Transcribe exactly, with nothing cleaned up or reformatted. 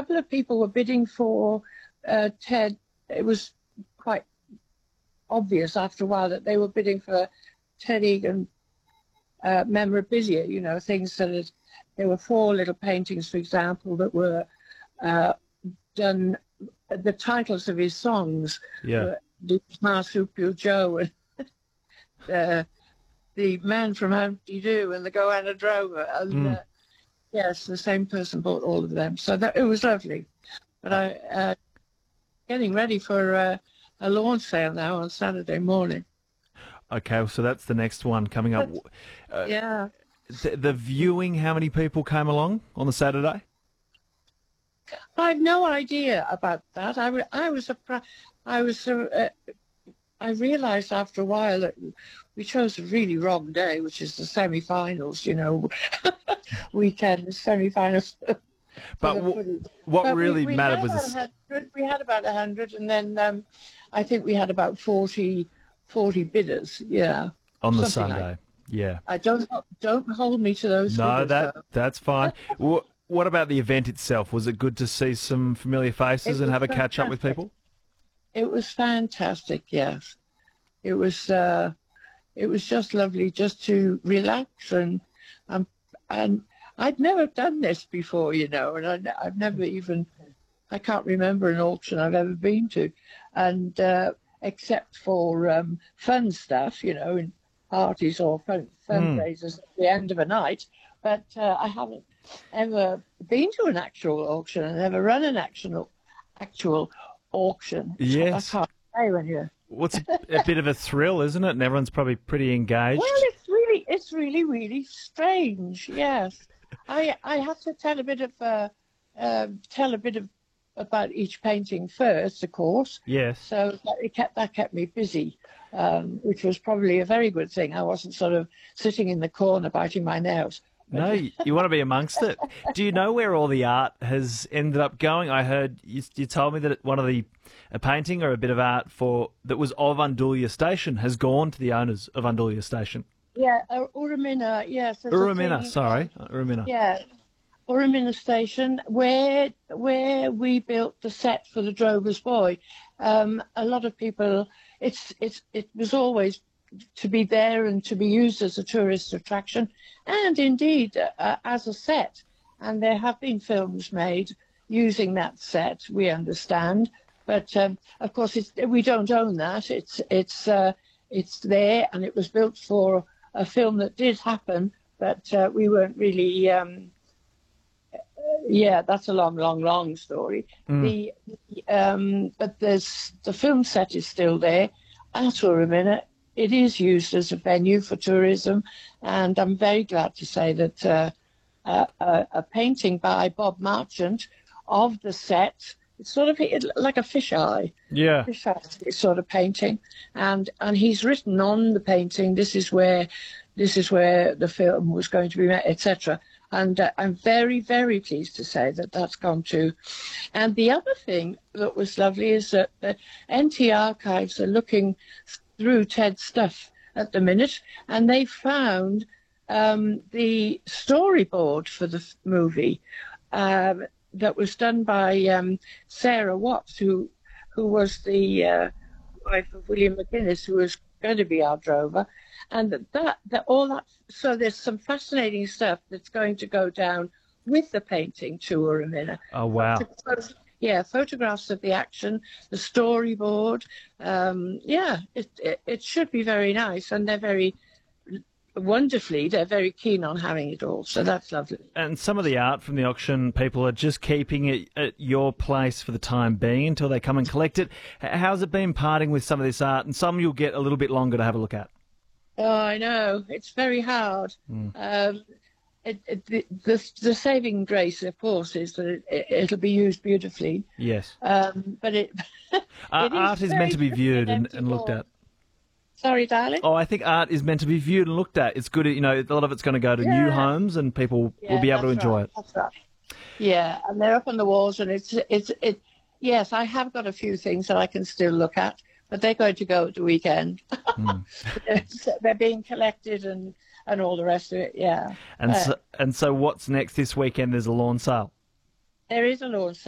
couple of people were bidding for uh, Ted. It was quite obvious after a while that they were bidding for Ted Egan uh, memorabilia, you know, things that had, there were four little paintings, for example, that were uh, done, the titles of his songs, Yeah. were the Marsupial Joe and uh, the Man from Humpty Doo and the Goanna Drover. And Mm. uh, yes, the same person bought all of them. So that, it was lovely. But I, uh, getting ready for uh, a launch sale now on Saturday morning. Okay, so that's the next one coming up. Uh, Yeah. the, the viewing, how many people came along on the Saturday? I have no idea about that. I, wa- I was surprised. I was. Uh, I realised after a while that we chose a really wrong day, which is the semi-finals. You know, weekend the semi-finals. But w- what But really we, we mattered had was about this, a hundred. We had about a hundred, and then um, I think we had about forty, forty bidders. Yeah, on the something Sunday. like. Yeah. I don't don't hold me to those No, figures. that though. that's fine. What, what about the event itself? Was it good to see some familiar faces It and was have a catch up with fantastic. people? It was fantastic. Yes, it was. Uh, it was just lovely, just to relax and um, and I'd never done this before, you know, and I, I've never even. I can't remember an auction I've ever been to, and uh, except for um, fun stuff, you know, in parties or fun, Mm. fundraisers at the end of a night. But uh, I haven't ever been to an actual auction and never run an actual actual auction. It's, I Yes. can't say when you. What's a, a bit of a thrill, isn't it? And everyone's probably pretty engaged. Well, it's really, it's really, really strange. Yes, I I have to tell a bit of uh, uh, tell a bit of about each painting first, of course. Yes. So that it kept that kept me busy, um, which was probably a very good thing. I wasn't sort of sitting in the corner biting my nails. No, you, you want to be amongst it. Do you know where all the art has ended up going? I heard you, you told me that one of the a painting or a bit of art for that was of Undulia Station has gone to the owners of Undulia Station. Yeah, uh, Uramina. Yes, there's a Uramina, thing, sorry, Uramina. yeah, Uramina Station, where where we built the set for the Drover's Boy. Um, a lot of people, it's it's it was always to be there and to be used as a tourist attraction, and indeed uh, as a set. And there have been films made using that set. We understand, but um, of course it's, we don't own that. It's it's uh, it's there, and it was built for a film that did happen, but uh, we weren't really. Um, Yeah, that's a long, long, long story. Mm. The, the um, but there's the film set is still there. At Uramina, it is used as a venue for tourism, and I'm very glad to say that uh, a, a, a painting by Bob Marchant of the set. It's sort of like a fisheye, Yeah. fisheye sort of painting, and and he's written on the painting. This is where, this is where the film was going to be made, et cetera. And uh, I'm very, very pleased to say that that's gone to. And the other thing that was lovely is that the N T Archives are looking through Ted's stuff at the minute, and they found um, the storyboard for the f- movie um, that was done by um, Sarah Watts, who who was the uh, wife of William McGuinness, who was going to be our drover. And that, that all that, so there's some fascinating stuff that's going to go down with the painting to Uramina. Oh, wow. Photo- Yeah, photographs of the action, the storyboard. Um, yeah, it, it it should be very nice, and they're very wonderfully. They're very keen on having it all, so that's lovely. And some of the art from the auction, people are just keeping it at your place for the time being until they come and collect it. H- How's it been parting with some of this art? And some you'll get a little bit longer to have a look at. Oh, I know. It's very hard. Mm. Um, it, it, the, the the saving grace, of course, is that it, it, it'll be used beautifully. Yes. Um, but it, Uh, it is art is very meant to be pretty viewed and, empty and looked wall. at. Sorry, darling. Oh, I think art is meant to be viewed and looked at. It's good, you know, a lot of it's going to go to new Yeah. homes and people Yeah, will be able to that's enjoy right. it. That's right. Yeah, and they're up on the walls, and it's it's it. Yes, I have got a few things that I can still look at, but they're going to go at the weekend. Mm. They're being collected and and all the rest of it. Yeah, And Uh, so, and so what's next this weekend? There's a lawn sale. there is a lawn